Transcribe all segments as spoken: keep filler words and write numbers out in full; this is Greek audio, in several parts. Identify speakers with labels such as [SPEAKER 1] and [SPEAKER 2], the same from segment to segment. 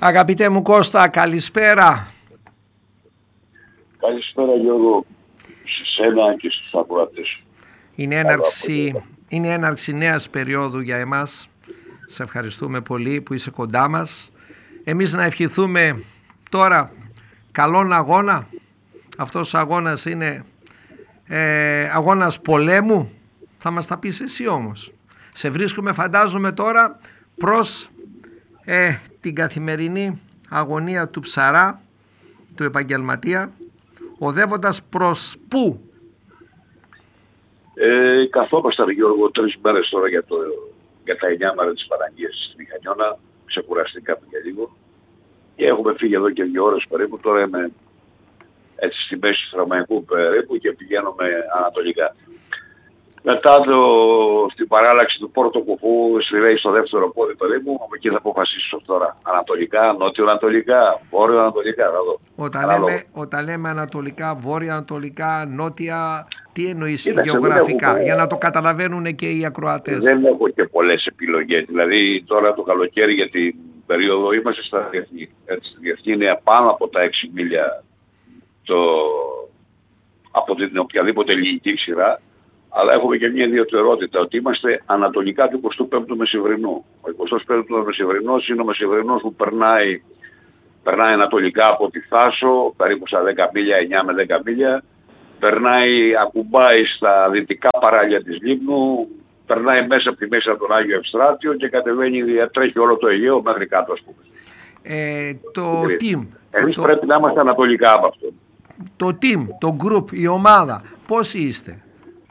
[SPEAKER 1] Αγαπητέ μου Κώστα, καλησπέρα.
[SPEAKER 2] Καλησπέρα Γιώργο, σε σένα και στους ακροατές.
[SPEAKER 1] Είναι έναρξη, είναι έναρξη νέας περίοδου για εμάς. Σε ευχαριστούμε πολύ που είσαι κοντά μας. Εμείς να ευχηθούμε τώρα καλόν αγώνα. Αυτός ο αγώνας είναι ε, αγώνας πολέμου. Θα μας τα πεις εσύ όμως. Σε βρίσκουμε, φαντάζομαι, τώρα προς ε, την καθημερινή αγωνία του ψαρά, του επαγγελματία, οδεύοντας προς πού?
[SPEAKER 2] Ε, καθόμασταν Γιώργο τρεις μέρες τώρα για, το, για τα εννιά μέρα της Παναγίας στη Μηχανιώνα. Ξεκουραστήκαμε για λίγο και έχουμε φύγει εδώ και δύο ώρες περίπου. Τώρα είμαι έτσι στη μέση του Θραμαϊκού περίπου και πηγαίνουμε ανατολικά. Μετά το, στην παράλλαξη του Πόρτο Κουφού σφυρέει στο δεύτερο πόδι περίπου, από εκεί θα αποφασίσω τώρα. Ανατολικά, νότιο-ανατολικά, βόρειο-ανατολικά, θα δω.
[SPEAKER 1] Όταν λέμε, όταν λέμε ανατολικά, βόρεια-ανατολικά, νότια, τι εννοείς
[SPEAKER 2] Κοίταξε,
[SPEAKER 1] γεωγραφικά,
[SPEAKER 2] έχουμε,
[SPEAKER 1] για να το καταλαβαίνουν και οι ακροατές?
[SPEAKER 2] Δεν έχω και πολλές επιλογές. Δηλαδή τώρα το καλοκαίρι για την περίοδο είμαστε στα διεθνή. Έτσι, διεθνή είναι πάνω από τα έξι μίλια το, από την οποιαδήποτε ελληνική ξηρά. Αλλά έχουμε και μια ιδιαιτερότητα ότι είμαστε ανατολικά του εικοστού πέμπτου μεσημβρινού. Ο εικοστός πέμπτος μεσημβρινός είναι ο μεσημβρινός που περνάει, περνάει ανατολικά από τη Θάσο, περίπου στα δέκα μίλια, εννιά με δέκα μίλια. Περνάει, ακουμπάει στα δυτικά παράλια της Λίμνου, περνάει μέσα από τη μέση από τον Άγιο Ευστράτιο και κατεβαίνει, διατρέχει όλο το Αιγαίο μέχρι κάτω, ας πούμε.
[SPEAKER 1] Ε, το team.
[SPEAKER 2] Εμείς
[SPEAKER 1] το,
[SPEAKER 2] πρέπει να είμαστε ανατολικά από αυτό.
[SPEAKER 1] Το team, το group, η ομάδα, πόσοι είστε?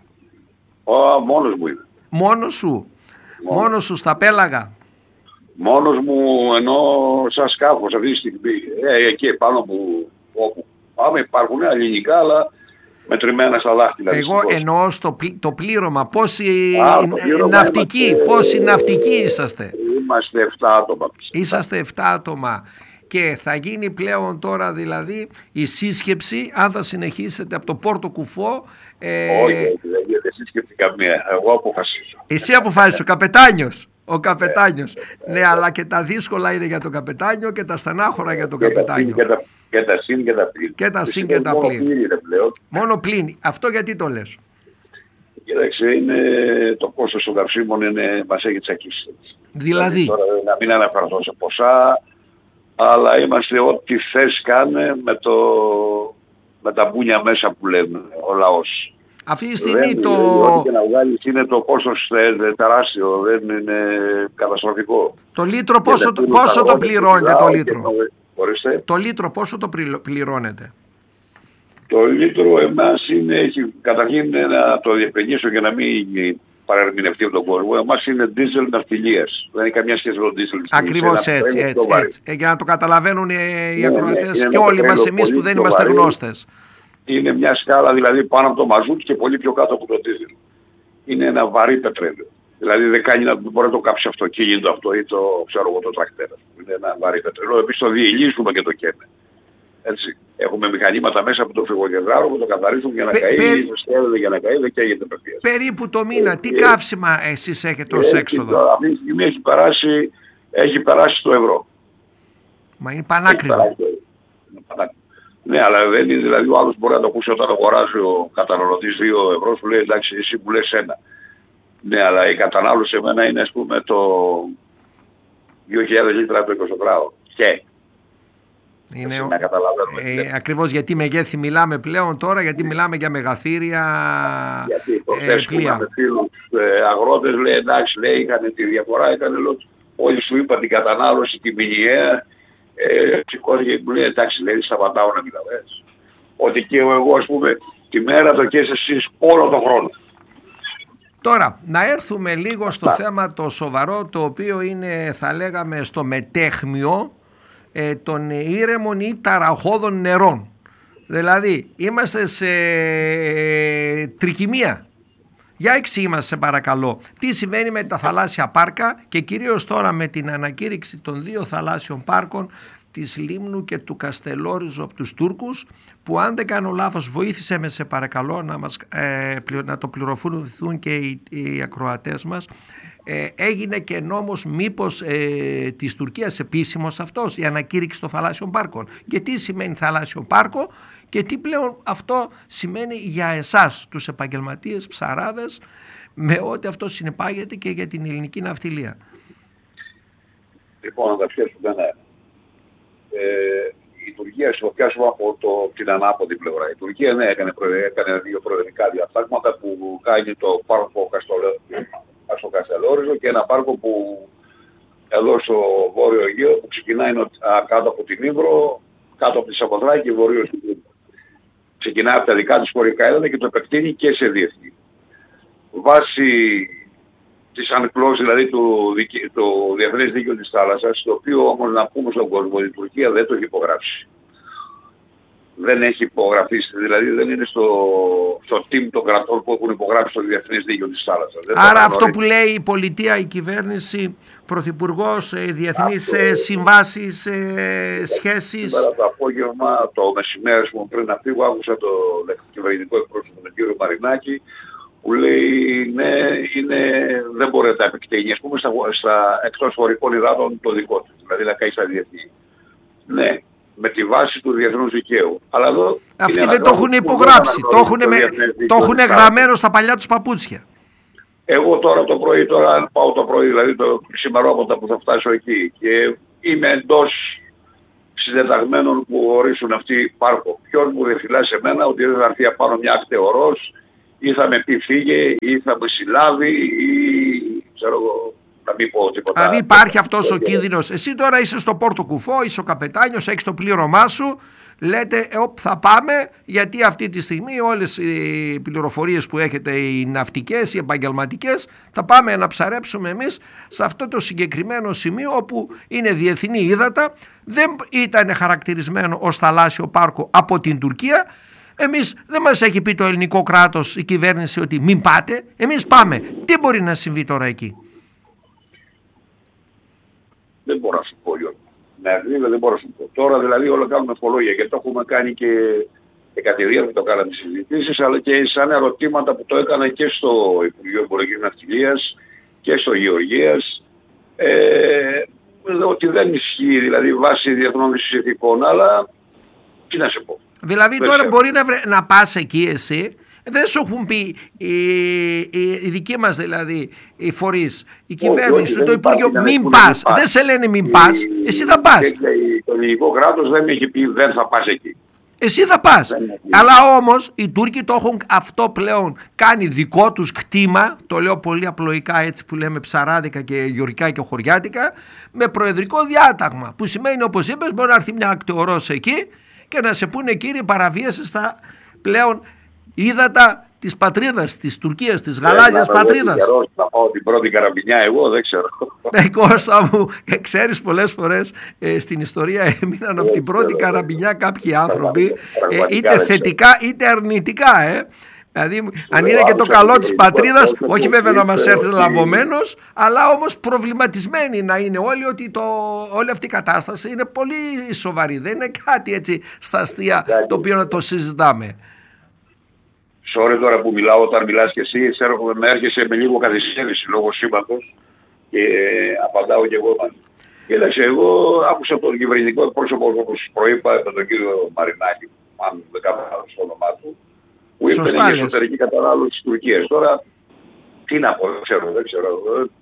[SPEAKER 2] Ο, μόνος μου είναι.
[SPEAKER 1] Μόνος σου?
[SPEAKER 2] Μόνος,
[SPEAKER 1] μόνος σου στα πέλαγα?
[SPEAKER 2] Μόνος μου, ενώ σαν σκάφος αυτή τη στιγμή, ε, εκεί πάνω που όπου πάμε υπάρχουν ελληνικά, αλλά μετρημένα στα δάχτυλα.
[SPEAKER 1] Εγώ εννοώ στο πλή, το πλήρωμα. Πόσοι
[SPEAKER 2] Α, το πλήρωμα
[SPEAKER 1] ναυτικοί,
[SPEAKER 2] είμαστε,
[SPEAKER 1] πόσοι ναυτικοί είσαστε?
[SPEAKER 2] Είμαστε εφτά άτομα.
[SPEAKER 1] Είσαστε εφτά άτομα. Και θα γίνει πλέον τώρα δηλαδή η σύσκεψη, αν θα συνεχίσετε από το Πόρτο Κουφό.
[SPEAKER 2] Ε... Όχι, δεν γίνεται σύσκεψη καμία. Εγώ αποφασίζω.
[SPEAKER 1] Εσύ αποφάσισες, ο καπετάνιος. Ο καπετάνιος. Ναι, ναι, αλλά και τα δύσκολα είναι για τον καπετάνιο και τα στενάχωρα για τον
[SPEAKER 2] και
[SPEAKER 1] καπετάνιο.
[SPEAKER 2] Και τα, και τα συν και τα πλήν.
[SPEAKER 1] Και τα συν και τα πλήν.
[SPEAKER 2] Πλήν
[SPEAKER 1] μόνο πλήν. Αυτό γιατί το λες?
[SPEAKER 2] Κοίταξε, είναι το κόστος των καυσίμων είναι, μας έχει τσακίσει.
[SPEAKER 1] Δηλαδή.
[SPEAKER 2] δηλαδή τώρα, να μην αναφερθώ σε ποσά, αλλά είμαστε ό,τι θες κάνε με, το, με τα μπούνια μέσα που λέμε ο λαός.
[SPEAKER 1] Αυτή τη στιγμή
[SPEAKER 2] δεν,
[SPEAKER 1] το...
[SPEAKER 2] Ό,τι και να βγάλεις είναι το κόστος τεράστιο, δεν είναι καταστροφικό.
[SPEAKER 1] Το λίτρο πόσο, το, πόσο το πληρώνετε το λίτρο?
[SPEAKER 2] Το,
[SPEAKER 1] το λίτρο πόσο το πληρώνετε?
[SPEAKER 2] Το λίτρο εμάς είναι, έχει, καταρχήν να το διευκρινίσω για να μην παρερμηνευτεί από τον κόσμο. Εμάς είναι δίζελ ναυτιλίας. Δεν έχει καμιά σχέση με το δίζελ.
[SPEAKER 1] Ακριβώς έτσι, έτσι, έτσι. Ε, για να το καταλαβαίνουν οι ναι, ακροατές ναι, και όλοι μας εμείς που δεν είμαστε βαρύ. γνώστες.
[SPEAKER 2] Είναι μια σκάλα δηλαδή πάνω από το μαζούτ και πολύ πιο κάτω από το δίζελ. Είναι ένα βαρύ πετρέλαιο. Δηλαδή δεν κάνει να μπορεί να το κάψει αυτοκίνητο αυτό ή το, ξέρω εγώ, το τρακτέρα. Είναι ένα βαρύ πετρέλαιο. Εμείς το διελίζουμε και το καίμε. Έτσι. Έχουμε μηχανήματα μέσα από το φυγοκεντράρο που το καθαρίζουν για να καεί, περί... στέλνουν για να καεί, δεν καίγεται πευθείας.
[SPEAKER 1] Περίπου το μήνα, ε, τι ε, καύσιμα εσείς έχετε ως έξοδο?
[SPEAKER 2] Αυτή τη στιγμή έχει περάσει, έχει περάσει στο ευρώ.
[SPEAKER 1] Μα είναι πανάκριβο.
[SPEAKER 2] Ναι, αλλά δεν είναι, δηλαδή ο άλλος μπορεί να το ακούσει όταν αγοράζει ο καταναλωτής δύο ευρώ, σου λέει εντάξει εσύ που λες ένα. Ναι, αλλά η κατανάλωση σε μένα είναι ας πούμε το δύο χιλιάδες λίτρα το εικοσιτετράωρο. Και
[SPEAKER 1] είναι ο... ε, ακριβώς γιατί μεγέθη μιλάμε πλέον τώρα, γιατί μιλάμε για μεγαθύρια
[SPEAKER 2] γιατί το
[SPEAKER 1] ε, πλοία.
[SPEAKER 2] Με φίλους ε, αγρότες λέει εντάξει, λέει είχαν τη διαφορά, είχαν λέω, όλοι σου είπαν την κατανάλωση, τη μηνιαία, ε, σηκώθηκε και μου λέει εντάξει, λέει σταματάω να μιλάμε. Ότι και εγώ ας πούμε τη μέρα το καίς εσείς όλο τον χρόνο.
[SPEAKER 1] Τώρα, να έρθουμε λίγο στο Ά. θέμα το σοβαρό, το οποίο είναι θα λέγαμε στο μετέχμιο Ε, των ήρεμων ή ταραχώδων νερών. Δηλαδή είμαστε σε ε, τρικυμία. Για εξήγη μας σε παρακαλώ τι συμβαίνει με τα θαλάσσια πάρκα και κυρίως τώρα με την ανακήρυξη των δύο θαλάσσιων πάρκων της Λίμνου και του Καστελόριζου από τους Τούρκους, που αν δεν κάνω λάθος, βοήθησε με σε παρακαλώ να, μας, ε, να το πληροφορηθούν και οι, οι ακροατές μας, ε, έγινε και νόμος μήπως ε, της Τουρκίας επίσημος αυτός, η ανακήρυξη των θαλάσσιων πάρκων. Και τι σημαίνει θαλάσσιο πάρκο και τι πλέον αυτό σημαίνει για εσάς τους επαγγελματίες ψαράδες, με ό,τι αυτό συνεπάγεται και για την ελληνική ναυτιλία.
[SPEAKER 2] Λοιπόν, να τα πιάσουμε ένα. Ε, η Τουρκία, στο πιάσουμε από το, την ανάποδη πλευρά. Η Τουρκία ναι, έκανε, έκανε δύο προεδρικά διατάγματα που κάνει το πάρκο στο Καστελόριζο και ένα πάρκο που εδώ στο Βόρειο Αιγαίο που ξεκινάει κάτω από την Ύβρο, κάτω από τη Σαμοδράκη και βορείως του Ύβρου. Ξεκινάει από τα δικά της χωρικά έδαφη και το επεκτείνει και σε διεθνή. Βάσει της ανεκλώσης δηλαδή του, του Διεθνές Δίκαιο της Θάλασσας, το οποίο όμως να πούμε στον κόσμο ότι η Τουρκία δεν το έχει υπογράψει. Δεν έχει υπογραφεί, δηλαδή δεν είναι στο, στο team των κρατών που έχουν υπογράψει το Διεθνές Δίκαιο της Θάλασσας. Δεν
[SPEAKER 1] Άρα αυτό που λέει η πολιτεία, η κυβέρνηση, πρωθυπουργός, διεθνείς αυτό, συμβάσεις, σχέσεις.
[SPEAKER 2] Σήμερα το απόγευμα, το μεσημέρι μου πριν να φύγω, άκουσα το κυβερνητικό εκπρόσωπο τον κύριο Μαρινάκη, που λέει ναι, είναι, δεν μπορεί να τα επεκτείνει, ας πούμε, στα, στα εκτός χωρικών υδάτων το δικό του, δηλαδή να κάνει στα διεθνή. Ναι, με τη βάση του διεθνούς δικαίου. Αλλά εδώ
[SPEAKER 1] αυτοί δεν το έχουν υπογράψει, το έχουν, με, το έχουν γραμμένο στα παλιά τους παπούτσια.
[SPEAKER 2] Εγώ τώρα το πρωί, τώρα πάω το πρωί, δηλαδή το σημερόπωτα που θα φτάσω εκεί και είμαι εντός συντεταγμένων που ορίσουν αυτοί πάρκο. Ποιος μου διαφυλάσσει σε μένα ότι δεν θα έρθει απάνω μια ακτεωρός ή θα με πει φύγε ή θα με συλλάβει ή ξέρω εγώ να μην πω τίποτα.
[SPEAKER 1] Δηλαδή υπάρχει αυτός ο κίνδυνος. Εσύ τώρα είσαι στο Πόρτο Κουφό, είσαι ο καπετάνιος, έχεις το πλήρωμά σου, λέτε όπ, θα πάμε, γιατί αυτή τη στιγμή όλες οι πληροφορίες που έχετε, οι ναυτικές, οι επαγγελματικές, θα πάμε να ψαρέψουμε εμείς σε αυτό το συγκεκριμένο σημείο όπου είναι διεθνή ύδατα, δεν ήταν χαρακτηρισμένο ως θαλάσσιο πάρκο από την Τουρκία. Εμείς δεν μας έχει πει το ελληνικό κράτος, η κυβέρνηση, ότι μην πάτε, εμείς πάμε. Τι μπορεί να συμβεί τώρα εκεί?
[SPEAKER 2] Δεν μπορώ να σου πω, Γιώργο. Ναι, δεν μπορώ να σου πω. Τώρα δηλαδή όλα κάνουμε ευχολόγια και το έχουμε κάνει και, και κατηδία που το κάναμε συζητήσεις, αλλά και σαν ερωτήματα που το έκανα και στο Υπουργείο Εμπορικής Ναυτιλίας και στο Γεωργίας, ε, ότι δεν ισχύει δηλαδή βάση διεθνών συνθηκών, αλλά τι να σε πω.
[SPEAKER 1] Δηλαδή δεν τώρα μπορεί να, βρε, να πας εκεί εσύ, δεν σου έχουν πει οι, οι, οι δικοί μας δηλαδή οι φορείς, η κυβέρνηση, όχι, το Υπουργείο, μην πας, δεν σε λένε μην η, πας, εσύ θα πας.
[SPEAKER 2] Και, και, το ελληνικό κράτος δεν έχει πει δεν θα πας εκεί.
[SPEAKER 1] Εσύ θα πας, αλλά όμως οι Τούρκοι το έχουν αυτό πλέον κάνει δικό τους κτήμα, το λέω πολύ απλοϊκά έτσι που λέμε ψαράδικα και γεωργικά και χωριάτικα, με προεδρικό διάταγμα, που σημαίνει όπως είπες μπορεί να έρθει μια ακτεωρός εκεί και να σε πούνε κύριε παραβίαση στα πλέον ύδατα της πατρίδας, της Τουρκίας, της γαλάζιας ε, πατρίδας.
[SPEAKER 2] Καιρός, να πάω την πρώτη καραμπινιά εγώ, δεν ξέρω.
[SPEAKER 1] Ναι, Κώστα μου, ξέρεις πολλές φορές ε, στην ιστορία έμειναν από την πρώτη καραμπινιά κάποιοι άνθρωποι, ε, είτε θετικά είτε αρνητικά. Ε. Δηλαδή, αν είναι και το καλό της πατρίδας, όχι βέβαια να μας έρθει λαβωμένος, αλλά όμως προβληματισμένοι να είναι όλοι ότι το, όλη αυτή η κατάσταση είναι πολύ σοβαρή. Δεν είναι κάτι έτσι στα αστεία το οποίο να το συζητάμε.
[SPEAKER 2] Sorry τώρα που μιλάω, όταν μιλάς και εσύ, με έρχεσαι με λίγο καθυστέρηση λόγω σήματος και ε, απαντάω και εγώ. Κοίταξε, εγώ άκουσα τον κυβερνητικό εκπρόσωπο όπως προείπα με τον κύριο Μαρινάκη, αν δεν κάνω στο όνομά του, που είπε για εσωτερική κατανάλωση της Τουρκίας. Τώρα, τι να πω, δεν ξέρω, δεν ξέρω.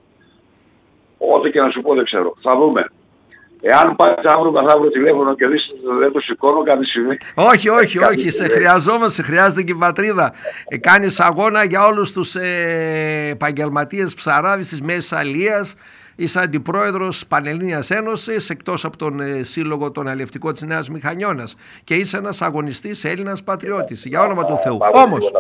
[SPEAKER 2] Ό,τι και να σου πω δεν ξέρω. Θα δούμε. Εάν πάει αύριο μεθαύριο τηλέφωνο και δεις δεν το σηκώνω, κάτι συμβεί.
[SPEAKER 1] Όχι, όχι, όχι. Σε χρειαζόμαστε, σε χρειάζεται και η πατρίδα. Ε, κάνεις αγώνα για όλους τους ε, επαγγελματίες ψαράδες της Μέσης Αλίας. Είσαι αντιπρόεδρος Πανελλήνιας Ένωσης, εκτός από τον ε, Σύλλογο των Αλλιευτικών της Νέας Μηχανιώνας. Και είσαι ένας αγωνιστής Έλληνας πατριώτης. Για όνομα του Θεού. Όμως,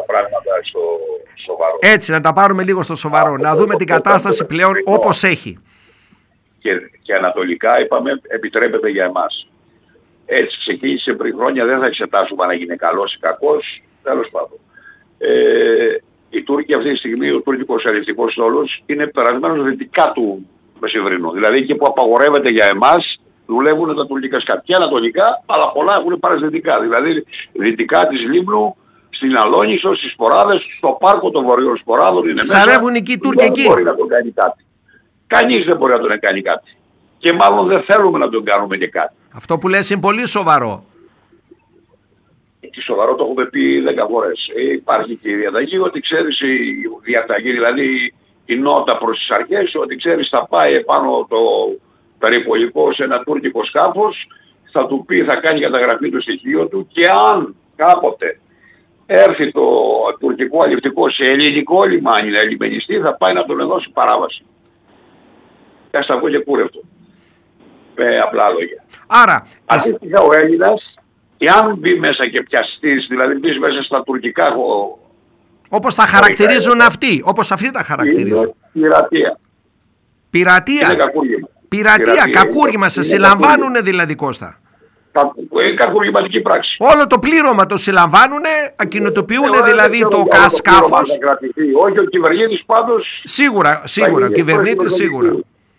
[SPEAKER 1] έτσι να τα πάρουμε λίγο στο σοβαρό. Να δούμε την κατάσταση πλέον όπως έχει.
[SPEAKER 2] Και, και ανατολικά είπαμε επιτρέπεται για εμάς. Έτσι ξεκίνησε πριν χρόνια, δεν θα εξετάσουμε αν έγινε καλός ή κακός, τέλος πάντων. Ε, οι Τούρκοι αυτή τη στιγμή, ο τουρκικός αλλιευτικός στόλος είναι περασμένος δυτικά του Μεσημβρινού. Δηλαδή εκεί που απαγορεύεται για εμάς δουλεύουν τα τουρκικά σκάφη. Και ανατολικά, αλλά πολλά έχουν πάρει δυτικά. Δηλαδή δυτικά της Λίμνου, στην Αλόνισο, στις Σποράδες, στο πάρκο των Βορειών Σποράδων είναι μέσα.
[SPEAKER 1] Ψαρεύουν εκεί οι Τούρκοι εκεί.
[SPEAKER 2] Δεν μπορεί να τον κάνει κάτι. Κανείς δεν μπορεί να τον κάνει κάτι. Και μάλλον δεν θέλουμε να τον κάνουμε και κάτι.
[SPEAKER 1] Αυτό που λες είναι πολύ σοβαρό.
[SPEAKER 2] Και σοβαρό το έχουμε πει δέκα φορές. Ε, υπάρχει και η διαταγή ότι ξέρεις η διαταγή, δηλαδή η νότα προς τις αρχές, ότι ξέρεις θα πάει επάνω το περιπολικό σε ένα τουρκικό σκάφος, θα του πει, θα κάνει καταγραφή του στοιχείο του και αν κάποτε έρθει το τουρκικό αλλιευτικό σε ελληνικό λιμάνι να λιμενιστεί, θα πάει να τον δώσει παράβαση. Και ας τα πω και κούρευτο. Με απλά λόγια.
[SPEAKER 1] Άρα,
[SPEAKER 2] αντίστοιχα ο Έλληνας, εάν μπει μέσα και πιαστείς, δηλαδή μπεις μέσα στα τουρκικά...
[SPEAKER 1] Όπως τα χαρακτηρίζουν αυτοί, όπως αυτοί τα χαρακτηρίζουν.
[SPEAKER 2] Είναι πειρατεία.
[SPEAKER 1] Πειρατεία.
[SPEAKER 2] Είναι κακούργημα.
[SPEAKER 1] Πειρατεία,
[SPEAKER 2] Πειρατεία.
[SPEAKER 1] κακούργημα. Σε συλλαμβάνουνε δηλαδή, Κώστα.
[SPEAKER 2] Είναι κακουργηματική πράξη.
[SPEAKER 1] Όλο το πλήρωμα το συλλαμβάνουνε, ακινητοποιούνε
[SPEAKER 2] Ε,
[SPEAKER 1] δηλαδή το
[SPEAKER 2] το
[SPEAKER 1] σκάφος.
[SPEAKER 2] Όχι, ο κυβερνήτης πάντως...
[SPEAKER 1] Σίγουρα, σίγουρα, ο κυβερνήτης σίγουρα.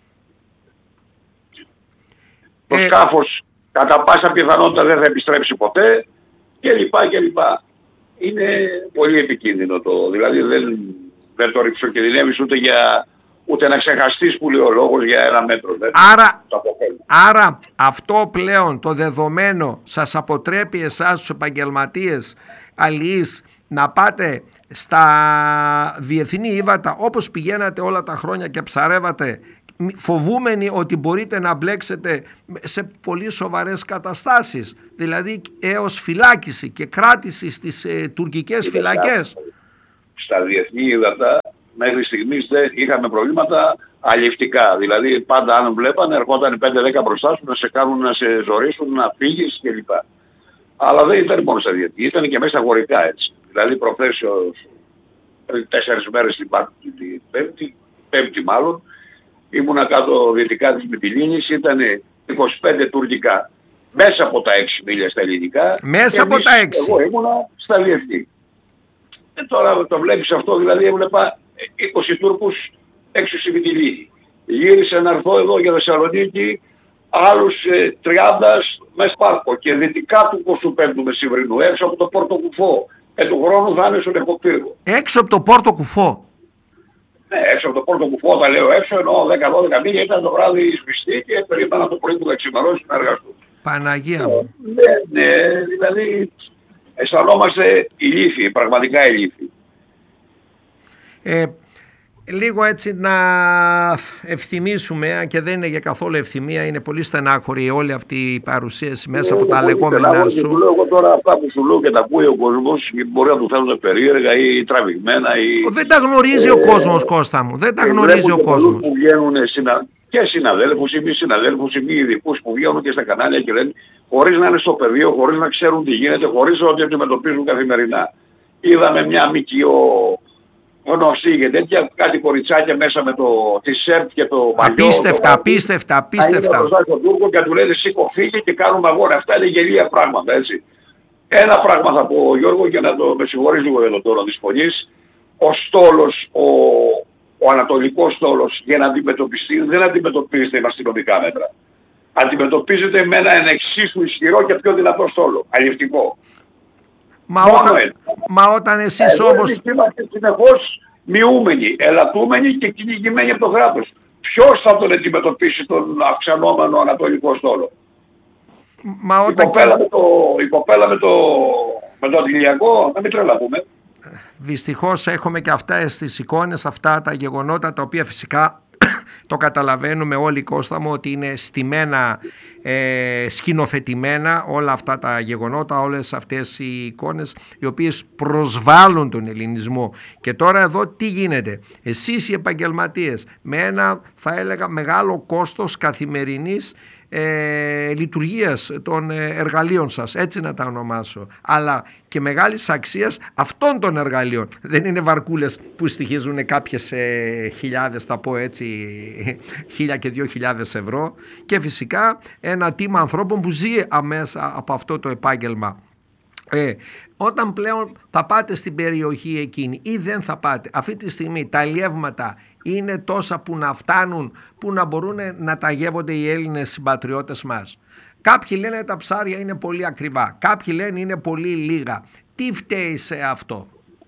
[SPEAKER 2] Το
[SPEAKER 1] Ε,
[SPEAKER 2] σκάφος κατά πάσα πιθανότητα δεν θα επιστρέψει ποτέ και λοιπά και λοιπά. Είναι πολύ επικίνδυνο το, δηλαδή δεν, δεν το ριψοκινδυνεύεις ούτε για... ούτε να ξεχαστείς που λέει ο λόγος για ένα μέτρο. Δεν
[SPEAKER 1] άρα,
[SPEAKER 2] το αποφεύγει.
[SPEAKER 1] άρα αυτό πλέον το δεδομένο σας αποτρέπει εσάς τους επαγγελματίες αλληλείς να πάτε στα διεθνή ύδατα όπως πηγαίνατε όλα τα χρόνια και ψαρεύατε, φοβούμενοι ότι μπορείτε να μπλέξετε σε πολύ σοβαρές καταστάσεις, δηλαδή έως φυλάκιση και κράτηση στις ε, τουρκικές φυλακές.
[SPEAKER 2] Στα διεθνή ύδατα μέχρι στιγμής δεν είχαμε προβλήματα αλλιευτικά. Δηλαδή πάντα αν βλέπανε ερχόταν πέντε δέκα μπροστά σου να σε κάνουν να σε ζωρίσουν, να φύγεις κλπ. Αλλά δεν ήταν μόνο στα διεθνή, ήταν και μέσα αγορικά έτσι. Δηλαδή προχθές πριν τέσσερις μέρες την Πέμπτη, Πέμπτη μάλλον, ήμουνα κάτω δυτικά της Μυτιλήνης, ήταν είκοσι πέντε τουρκικά. Μέσα από τα έξι μίλια στα ελληνικά.
[SPEAKER 1] Μέσα από τα έξι.
[SPEAKER 2] Εγώ ήμουνα στα διεθνή. Και τώρα το βλέπεις αυτό, δηλαδή έβλεπα είκοσι Τούρκους έξω στη Μυτιλήνη. Γύρισε να έρθω εδώ για Θεσσαλονίκη, άλλους ε, τριάντα μέσα πάρκο και δυτικά του εικοστή πέμπτη μεσημβρινού, έξω από το Πόρτο Κουφό. Ε, του χρόνου θα είναι στον Εκοπύργο.
[SPEAKER 1] Έξω από το Πόρτο Κουφό.
[SPEAKER 2] Ναι, έξω από το Πόρτο Κουφό, τα λέω έξω, ενώ δέκα δώδεκα μίλια ήταν το βράδυ σβηστή και περίμενα το πρωί που θα ξημερώσει να εργαστούν.
[SPEAKER 1] Παναγία μου.
[SPEAKER 2] Ναι, ναι, δηλαδή αισθανόμαστε ηλίθιοι, πραγματικά ηλίθιοι.
[SPEAKER 1] Ε, λίγο έτσι να ευθυμίσουμε, αν και δεν είναι για καθόλου ευθυμία, είναι πολύ στενάχωρη όλη αυτή η παρουσίαση μέσα από τα λεγόμενά σου.
[SPEAKER 2] Σου λέω εγώ τώρα αυτά που σου λέω και τα ακούει ο κόσμος και μπορεί να του φαίνονται περίεργα ή τραβηγμένα ή...
[SPEAKER 1] Δεν τα γνωρίζει ο κόσμος, Κώστα μου, δεν τα γνωρίζει ο κόσμος.
[SPEAKER 2] Που βγαίνουν συνα... και συναδέλφους ή μη συναδέλφους ή μη ειδικούς που βγαίνουν και στα κανάλια και λένε χωρίς να είναι στο πεδίο, χωρίς να ξέρουν τι γίνεται, χωρίς να το αντιμετωπίζουν καθημερινά. Είδαμε μια μικιό γνωστή και τέτοια, κάτι κοριτσάκια μέσα με το t-shirt και το μαγιό.
[SPEAKER 1] Απίστευτα, απίστευτα, απίστευτα.
[SPEAKER 2] Θα είναι στον Τούρκο και του λένε σήκω φύγε και κάνουμε αγώνα. Αυτά είναι γελία πράγματα, έτσι. Ένα πράγμα θα πω, Γιώργο, και να το με συγχωρείς λίγο για τον τόνο της φωνής. Ο στόλος, ο, ο ανατολικός στόλος για να αντιμετωπιστεί δεν αντιμετωπίζεται με αστυνομικά μέτρα. Αντιμετωπίζεται με ένα εξίσου ισχυρό και πιο δυνατό στόλο, αλλιευτικό.
[SPEAKER 1] Μα όταν, μα όταν εσείς
[SPEAKER 2] Εδώ
[SPEAKER 1] όμως...
[SPEAKER 2] είμαστε συνεχώς μειούμενοι, ελαττούμενοι και κυνηγημένοι από το κράτος. Ποιος θα τον αντιμετωπίσει τον αυξανόμενο ανατολικό στόλο?
[SPEAKER 1] Μα
[SPEAKER 2] Η
[SPEAKER 1] όταν...
[SPEAKER 2] κοπέλα με το, η κοπέλα με το, με το αντιλιακό, να μην τρελαθούμε.
[SPEAKER 1] Δυστυχώς έχουμε και αυτά στις εικόνες, αυτά τα γεγονότα τα οποία φυσικά το καταλαβαίνουμε όλοι, Κώστα μου, ότι είναι στημένα, ε, σκηνοθετημένα όλα αυτά τα γεγονότα, όλες αυτές οι εικόνες οι οποίες προσβάλλουν τον ελληνισμό. Και τώρα εδώ τι γίνεται? Εσείς οι επαγγελματίες με ένα, θα έλεγα, μεγάλο κόστος καθημερινής ε, λειτουργίας των εργαλείων σας, έτσι να τα ονομάσω, αλλά και μεγάλης αξίας αυτών των εργαλείων. Δεν είναι βαρκούλες που στοιχίζουν κάποιες ε, χιλιάδες, θα πω έτσι, χίλια και δύο χιλιάδες ευρώ, και φυσικά ένα τίμα ανθρώπων που ζει αμέσα από αυτό το επάγγελμα. Ε, όταν πλέον θα πάτε στην περιοχή εκείνη ή δεν θα πάτε, αυτή τη στιγμή τα αλλιεύματα είναι τόσα που να φτάνουν, που να μπορούν να τα γεύονται οι Έλληνες συμπατριώτες μας. Κάποιοι λένε τα ψάρια είναι πολύ ακριβά, κάποιοι λένε είναι πολύ λίγα. Τι φταίει σε αυτό?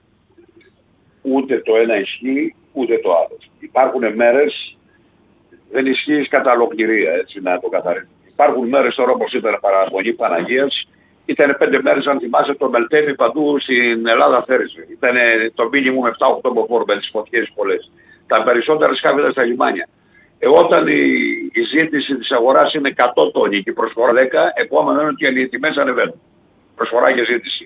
[SPEAKER 2] Ούτε το ένα ισχύει, ούτε το άλλο. Υπάρχουν μέρες, δεν ισχύει κατά ολοκληρία, έτσι να το καθαρίσω. Υπάρχουν μέρες τώρα όπως ήταν παραγωγή Παναγίας, ήταν πέντε μέρες, αν θυμάσαι, το Μελτέμι παντού στην Ελλάδα θέριζε. Ήταν το μήνυμο επτά οκτώ μποφόρ με τις φωτιές πολλές. Τα περισσότερα σκάφη ήταν στα λιμάνια. Ε, όταν η, η ζήτηση της αγοράς είναι εκατό τόνοι και η προσφορά δέκα, επόμενο είναι ότι οι τιμές ανεβαίνουν. Προσφορά και ζήτηση.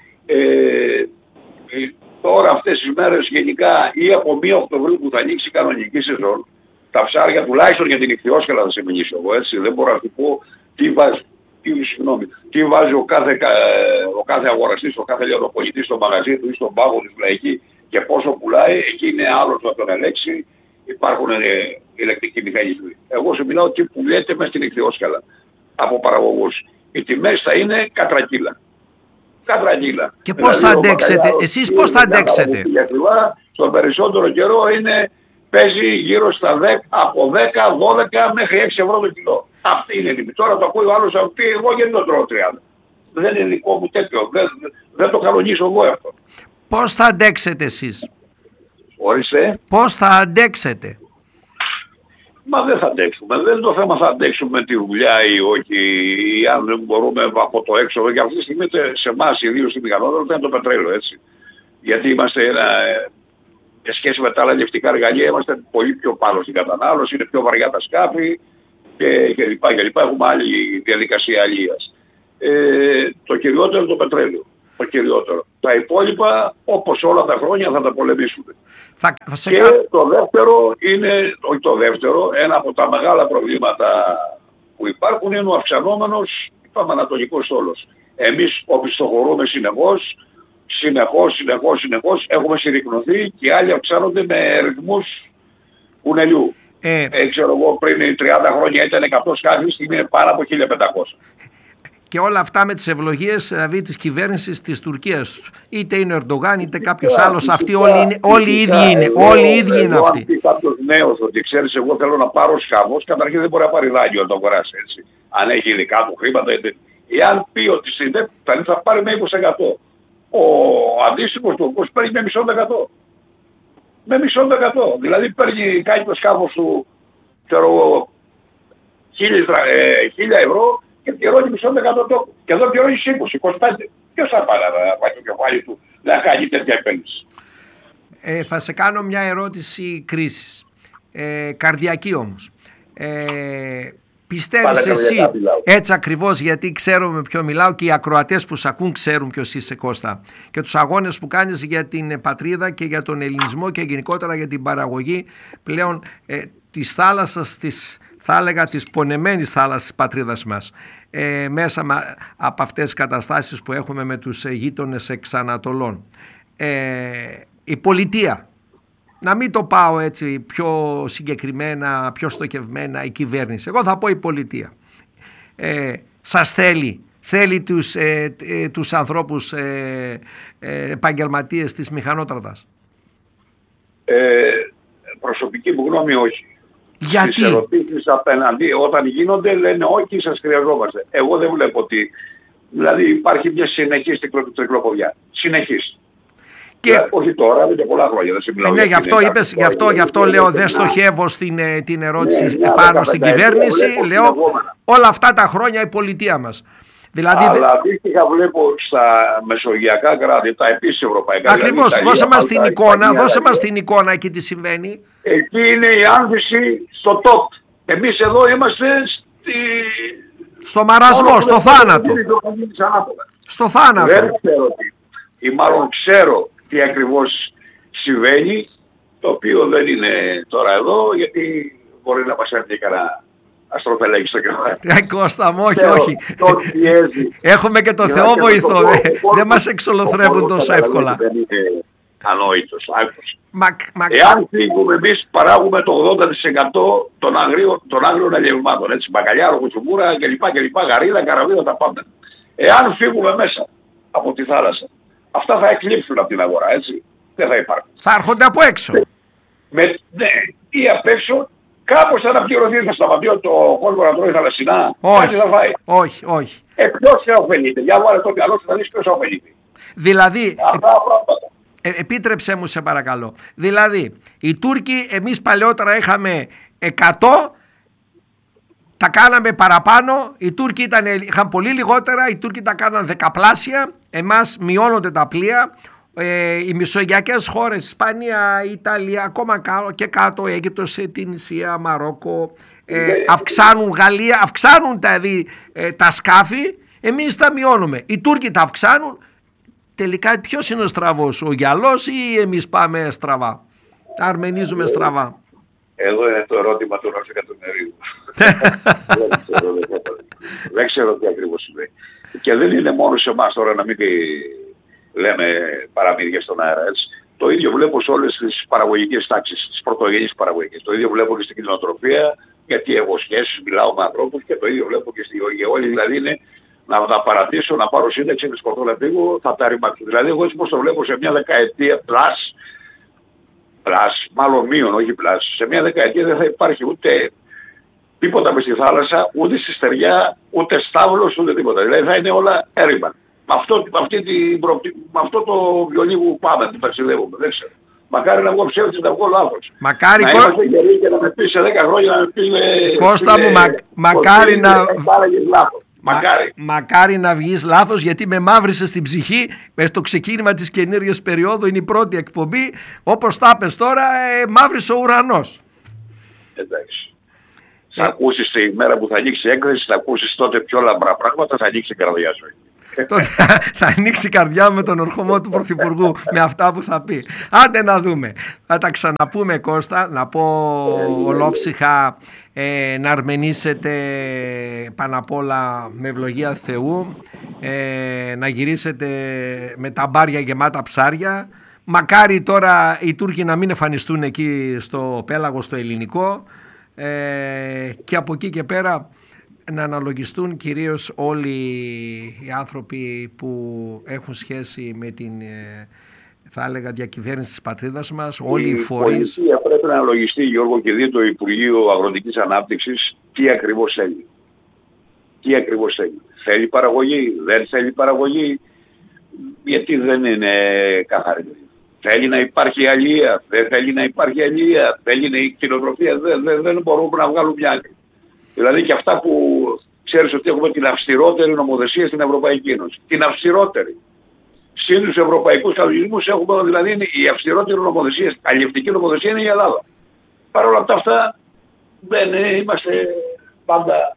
[SPEAKER 2] Ε, τώρα αυτές τις μέρες γενικά ή από μία Οκτωβρίου που θα ανοίξει η κανονική σεζόν, τα ψάρια τουλάχιστον για την ιχθυόσκαλα θα σε μιλήσω εγώ, έτσι, δεν μπορώ να σου πω τι βάζει, τι, συγγνώμη, τι βάζει ο κάθε, ο κάθε αγοραστής, ο κάθε λιανοπολιτής στο μαγαζί του ή στον πάγο του εκεί και πόσο πουλάει, εκεί είναι άλλος να τον ελέξει, υπάρχουν ε, ηλεκτρικοί μηχανισμοί. Εγώ σου μιλάω τι πουλιέται μες στην ιχθυόσκαλα από παραγωγούς. Οι τιμές θα είναι κατρακύλα. Κατρακύλα.
[SPEAKER 1] Και πώς δηλαδή, θα αντέξετε, εσείς πώς θα αντέξετε?
[SPEAKER 2] Στον περισσότερο καιρό είναι, παίζει γύρω στα δέκα, από δέκα, δώδεκα μέχρι έξι ευρώ το κιλό. Αυτή είναι η τιμή. Τώρα το ακούει ο άλλος να πει εγώ γιατί το τρώω τριάντα. Δεν είναι δικό μου τέτοιο. Δεν, δεν το κανονίσω εγώ αυτό.
[SPEAKER 1] Πώς θα αντέξετε εσείς?
[SPEAKER 2] Ορίστε.
[SPEAKER 1] Πώς θα αντέξετε?
[SPEAKER 2] Μα δεν θα αντέξουμε. Δεν είναι το θέμα θα αντέξουμε τη δουλειά ή όχι, ή αν δεν μπορούμε από το έξω. Και αυτή τη στιγμή σε εμάς, ιδίως στη μηχανόδρομο, είναι το πετρέλαιο, έτσι. Γιατί είμαστε ένα, σε σχέση με τα άλλα λευτικά εργαλεία, είμαστε πολύ πιο πάνω στην κατανάλωση, είναι πιο βαριά τα σκάφη και, και λοιπά και λοιπά. Έχουμε άλλη διαδικασία αλίας. Ε, το κυριότερο είναι το πετρέλαιο. Το κυριότερο. Τα υπόλοιπα, όπως όλα τα χρόνια, θα τα πολεμήσουμε.
[SPEAKER 1] Θα, θα σε
[SPEAKER 2] και
[SPEAKER 1] κα...
[SPEAKER 2] το δεύτερο είναι, όχι το δεύτερο, ένα από τα μεγάλα προβλήματα που υπάρχουν είναι ο αυξανόμενος, είπαμε, ανατολικός στόλος. Εμείς οπισθοχωρούμε συνεχώς, συνεχώς, συνεχώς, συνεχώς, έχουμε συρρυκνωθεί και οι άλλοι αυξάνονται με ρυθμούς κουνελιού. Ε, ε, ξέρω εγώ, πριν τριάντα χρόνια ήταν εκατό σκάφη, στιγμή είναι πάνω από χίλια πεντακόσια.
[SPEAKER 1] Και όλα αυτά με τις ευλογίες δηλαδή της κυβέρνησης της Τουρκίας. Είτε είναι ο Ερντογάν είτε κάποιος yeah, άλλος. Αυτοί όλοι, είναι, όλοι οι ίδιοι είναι. Εγώ, όλοι οι ίδιοι είναι αυτοί. Αν πει
[SPEAKER 2] κάποιος νέος ότι ξέρεις εγώ θέλω να πάρω σκάφος, καταρχήν δεν μπορεί να πάρει δάνειο να το αγοράσει έτσι. Αν έχει υλικά του χρήματα. Εάν πει ότι θα πάρει με είκοσι τοις εκατό. Ο αντίστοιχος Τουρκός παίρνει με μισό δεκατό. Με μισό δεκατό. Δηλαδή παίρνει κάνει το σκάφος του ξέρω χίλια ευρώ και πληρώνει μισό δεκατό τόπο. Και εδώ πληρώνει είκοσι, είκοσι πέντε. Ποιος θα πάει να πάει το κεφάλι του να κάνει τέτοια επένδυση?
[SPEAKER 1] Ε, θα σε κάνω μια ερώτηση κρίσης. Ε, καρδιακή όμως. Ε, πιστεύεις εσύ, έτσι ακριβώς γιατί ξέρω με ποιο μιλάω και οι ακροατές που σε ακούν ξέρουν ποιος είσαι Κώστα, και τους αγώνες που κάνεις για την πατρίδα και για τον ελληνισμό και γενικότερα για την παραγωγή πλέον ε, της θάλασσας, της, θα έλεγα της πονεμένης θάλασσας της πατρίδας μας, ε, μέσα από αυτές τις καταστάσεις που έχουμε με τους γείτονες εξ Ανατολών. Ε, η πολιτεία, να μην το πάω έτσι πιο συγκεκριμένα, πιο στοχευμένα, η κυβέρνηση, εγώ θα πω η πολιτεία, ε, σας θέλει, θέλει τους, ε, ε, τους ανθρώπους ε, ε, επαγγελματίες της μηχανότρατας?
[SPEAKER 2] Ε, προσωπική μου γνώμη όχι.
[SPEAKER 1] Γιατί?
[SPEAKER 2] Τις ερωτήσεις απέναντι όταν γίνονται λένε όχι, σας χρειαζόμαστε. Εγώ δεν βλέπω ότι, δηλαδή υπάρχει μια συνεχής τρικλοποδιά. Συνεχής. Και... Δηλαδή, όχι τώρα, δεν είναι πολλά χρόνια. Δεν σε μιλάω.
[SPEAKER 1] Ε, ναι, γι' αυτό είπες, γι' αυτό, γι' αυτό λέω δεν στοχεύω στην, την ερώτηση ναι, πάνω στην κυβέρνηση. Λέω όλα αυτά τα χρόνια η πολιτεία μας. Δηλαδή,
[SPEAKER 2] αλλά αντίστοιχα βλέπω στα μεσογειακά κράτη, τα επίσης ευρωπαϊκά.
[SPEAKER 1] Ακριβώς, δηλαδή, δώσε μας την εικόνα, δώσε μας την εικόνα εκεί τι συμβαίνει.
[SPEAKER 2] Εκεί είναι η άνθηση στο top. Εμείς εδώ είμαστε στη...
[SPEAKER 1] στο μαρασμό, στο θάνατο. Στο θάνατο.
[SPEAKER 2] Δεν ξέρω τι, ή μάλλον ξέρω τι ακριβώς συμβαίνει, το οποίο δεν είναι τώρα εδώ, γιατί μπορεί να μας έρθει κανένα αστροφελέγει στο κεφάλι.
[SPEAKER 1] Ε, Κώστα μου, όχι, όχι. Έχουμε και το Θεό βοηθό. Δεν μας εξολοθρεύουν τόσο εύκολα.
[SPEAKER 2] Δεν είναι ανόητος. Εάν φύγουμε εμείς παράγουμε το ογδόντα τοις εκατό των αγρίων, των άγριων αλλιευμάτων. Έτσι, μπακαλιάρο, κουτσουμούρα κλπ. κλπ. Γαρίδα, καραβίδα, τα πάντα. Εάν φύγουμε μέσα από τη θάλασσα. Αυτά θα εκλείψουν από την αγορά, έτσι. Δεν θα υπάρχουν.
[SPEAKER 1] Θα έρχονται από έξω.
[SPEAKER 2] Με, ναι, ή απ' έξω, κάπως θα αναπληρωθεί, θα σταματεί το κόσμο να τρώει θαλασσινά.
[SPEAKER 1] Όχι,
[SPEAKER 2] κάτι θα φάει.
[SPEAKER 1] όχι, όχι.
[SPEAKER 2] Ε, ποιος θα ωφελείται. Για βάλε το μυαλό σου να δεις ποιος θα ωφελείται.
[SPEAKER 1] Δηλαδή,
[SPEAKER 2] Αυτά πράγματα.
[SPEAKER 1] ε, επίτρεψέ μου σε παρακαλώ. Δηλαδή, οι Τούρκοι, εμείς παλαιότερα είχαμε εκατό, τα κάναμε παραπάνω, οι Τούρκοι ήταν, είχαν πολύ λιγότερα, οι Τούρκοι τα κάναν δεκαπλάσια, εμάς μειώνονται τα πλοία. Ε, οι μεσογειακές χώρες, Ισπανία, Ιταλία, ακόμα και κάτω, Αίγυπτος, Τινησία, Μαρόκο, ε, αυξάνουν, Γαλλία, αυξάνουν τα, δι, ε, τα σκάφη, εμείς τα μειώνουμε. Οι Τούρκοι τα αυξάνουν. Τελικά ποιος είναι ο στραβός, ο γυαλός ή εμείς πάμε στραβά, τα αρμενίζουμε στραβά?
[SPEAKER 2] Εδώ είναι το ερώτημα του ενός εκατομμυρίου. Δεν ξέρω τι ακριβώς συμβαίνει. Και δεν είναι μόνο σε εμάς τώρα να μην λέμε παραμύθια στον αέρα, έτσι. Το ίδιο βλέπω σε όλες τις παραγωγικές τάξεις, τις πρωτογενείς παραγωγικές. Το ίδιο βλέπω και στην κτηνοτροφία, γιατί έχω σχέσεις, μιλάω με ανθρώπους, και το ίδιο βλέπω και στη γεωργία. Όλοι δηλαδή είναι να τα παρατήσω, να πάρω σύνταξη, να σκοτώ να φύγω, θα τα ρημάξω. Δηλαδή εγώ έτσι πως το βλέπω σε μια δεκαετία πλάς, πλάς, μάλλον μείον, όχι πλάς, σε μια δεκαετία δεν θα υπάρχει ούτε τίποτα μες στη θάλασσα, ούτε στη στεριά, ούτε στάβλος, ούτε τίποτα. Δηλαδή θα είναι όλα έρημα. Με αυτό, αυτή την προπτή, με αυτό το βιολί που πάμε, την ταξιδεύουμε, δεν ξέρω. Μακάρι να βγω ψεύτης, να βγω λάθος.
[SPEAKER 1] Μακάρι,
[SPEAKER 2] να είμαστε γεροί και να με πει σε δέκα χρόνια να με πει...
[SPEAKER 1] Κώστα μου, μα, μακάρι να...
[SPEAKER 2] Μακάρι.
[SPEAKER 1] Μα, μακάρι να βγεις λάθος, γιατί με μαύρισες στην ψυχή. Στο ξεκίνημα της καινούργιας περίοδου είναι η πρώτη εκπομπή. Όπως τα πες τώρα, ε, μαύρισε ο ουρανός.
[SPEAKER 2] Εντάξει. Θα ε... ακούσεις τη μέρα που θα ανοίξει η έκθεση, θα ακούσεις τότε πιο λαμπρά πράγματα, θα ανοίξει η καρδιά σου.
[SPEAKER 1] Τότε θα ανοίξει η καρδιά με τον ορχομό του Πρωθυπουργού με αυτά που θα πει. Άντε να δούμε. Θα τα ξαναπούμε, Κώστα. Να πω ολόψυχα ε, να αρμενήσετε πάνω απ' όλα με ευλογία Θεού, ε, να γυρίσετε με τα μπάρια γεμάτα ψάρια. Μακάρι τώρα οι Τούρκοι να μην εμφανιστούν εκεί στο πέλαγο στο ελληνικό, ε, και από εκεί και πέρα να αναλογιστούν κυρίως όλοι οι άνθρωποι που έχουν σχέση με την, θα έλεγα, διακυβέρνηση της πατρίδας μας, όλοι οι φορείς.
[SPEAKER 2] Η πολιτεία πρέπει να αναλογιστεί, Γιώργο, και δει το Υπουργείο Αγροτικής Ανάπτυξης τι ακριβώς θέλει. Τι ακριβώς θέλει. Θέλει παραγωγή, δεν θέλει παραγωγή, γιατί δεν είναι καθαρή. Θέλει να υπάρχει αλληλεία, δεν θέλει να υπάρχει αλληλεία, θέλει να η κτηνοτροφία, δεν, δεν, δεν μπορούμε να βγάλουμε μια άκρη. Δηλαδή και αυτά που ξέρεις ότι έχουμε την αυστηρότερη νομοθεσία στην Ευρωπαϊκή Ένωση. Την αυστηρότερη. Συν τους ευρωπαϊκούς κανονισμούς έχουμε, δηλαδή είναι η αυστηρότερη νομοθεσία, αλληλευτική νομοθεσία είναι η Ελλάδα. Παρ' όλα αυτά δεν είμαστε πάντα...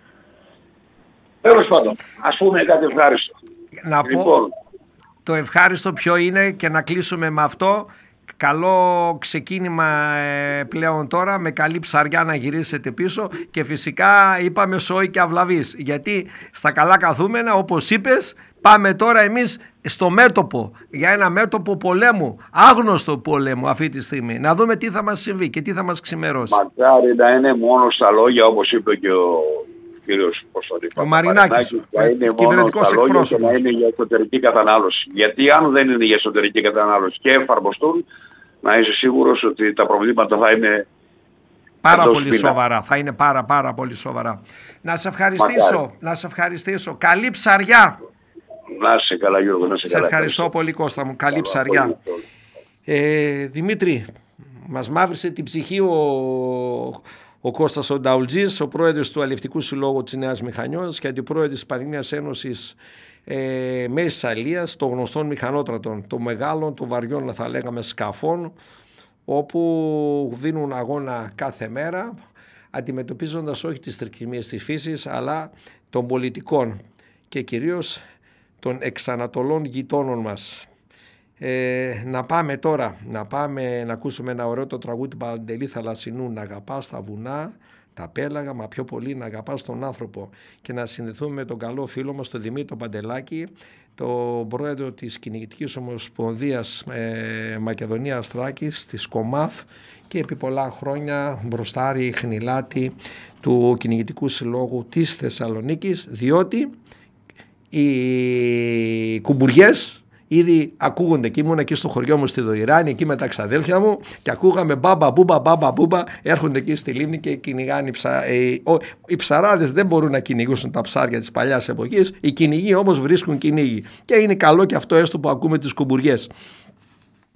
[SPEAKER 2] Τέλος πάντων, ας πούμε κάτι ευχάριστο.
[SPEAKER 1] Να λοιπόν, πω το ευχάριστο ποιο είναι και να κλείσουμε με αυτό. Καλό ξεκίνημα ε, πλέον τώρα, με καλή ψαριά να γυρίσετε πίσω, και φυσικά είπαμε σόι και αυλαβής, γιατί στα καλά καθούμενα, όπως είπες, πάμε τώρα εμείς στο μέτωπο, για ένα μέτωπο πολέμου, άγνωστο πολέμου αυτή τη στιγμή, να δούμε τι θα μας συμβεί και τι θα μας ξημερώσει. Μακάρι
[SPEAKER 2] να είναι μόνο στα λόγια, όπως είπε και ο κύριος
[SPEAKER 1] ο Μαρινάκης,
[SPEAKER 2] κυβερνητικός εκπρόσωπος, να είναι για εσωτερική κατανάλωση. Γιατί αν δεν είναι για εσωτερική κατανάλωση και εφαρμοστούν, να είσαι σίγουρος ότι τα προβλήματα θα είναι
[SPEAKER 1] πάρα πολύ πίνα. Σοβαρά. Θα είναι πάρα πάρα πολύ σοβαρά. Να σε ευχαριστήσω. Μακάρι. Να σε ευχαριστήσω. Καλή ψαριά.
[SPEAKER 2] Να σε καλά, Γιώργο. Να σε,
[SPEAKER 1] σε
[SPEAKER 2] καλά.
[SPEAKER 1] ευχαριστώ πολύ, Κώστα μου. Καλή καλά, ψαριά. Πολύ, πολύ. Ε, Δημήτρη, μας μαύρισε την ψυχή ο, ο Κώστας ο Νταουλτζής, ο πρόεδρος του Αλληλευτικού Συλλόγου της Νέας Μηχανιός και αντιπρόεδρος της Πανελλήνιας Ένωσης Ε, Μέσης Αλίας, των γνωστών μηχανότρατων, των μεγάλων, των βαριών, θα λέγαμε, σκαφών, όπου δίνουν αγώνα κάθε μέρα, αντιμετωπίζοντας όχι τις τρικυμίες της φύσης, αλλά των πολιτικών και κυρίως των εξανατολών γειτόνων μας. Ε, να πάμε τώρα, να πάμε να ακούσουμε ένα ωραίο το τραγούδι του Παντελή Θαλασσινού, να αγαπάς τα βουνά, τα πέλαγα, μα πιο πολύ να αγαπάς τον άνθρωπο, και να συνδεθούμε με τον καλό φίλο μας τον Δημήτρη Παντελάκη, τον πρόεδρο της Κυνηγητικής Ομοσπονδίας ε, Μακεδονίας Θράκης, της ΚΟΜΑΘ, και επί πολλά χρόνια μπροστάρι χνηλάτη του Κυνηγητικού Συλλόγου της Θεσσαλονίκης, διότι οι κουμπουριές ήδη ακούγονται. Και ήμουν εκεί στο χωριό μου στη Δοηράνη, εκεί με τα ξαδέλφια μου, και ακούγαμε μπάμπα μπούμπα, μπάμπα μπούμπα. Έρχονται εκεί στη λίμνη και κυνηγάνε οι, ψα... οι... οι ψαράδες δεν μπορούν να κυνηγούσουν τα ψάρια της παλιάς εποχής. Οι κυνηγοί όμως βρίσκουν κυνήγι. Και είναι καλό και αυτό έστω που ακούμε τις κουμπουριές.